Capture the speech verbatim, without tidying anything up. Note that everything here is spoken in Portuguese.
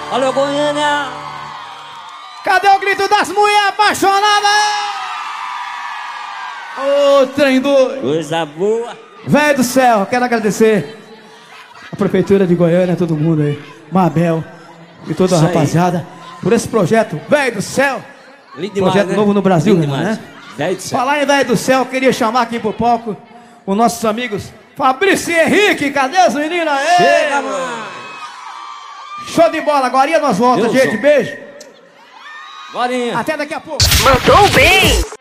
Alô, Goiânia! Cadê o grito das mulheres apaixonadas? Ô, trem doido! Coisa boa! Velho do céu, quero agradecer a Prefeitura de Goiânia, todo mundo aí, Mabel e toda a rapaziada, por esse projeto, Velho do Céu. Lindo demais, projeto né? novo no Brasil, Lindo né? demais. Velho do céu. Falar em Velho do Céu, eu queria chamar aqui pro palco os nossos amigos Fabrício e Henrique. Cadê as meninas aí? Chega, mano! Show de bola, agora nós voltamos, Deus gente. Deus. Beijo. Gorinha! Até daqui a pouco. Mandou bem!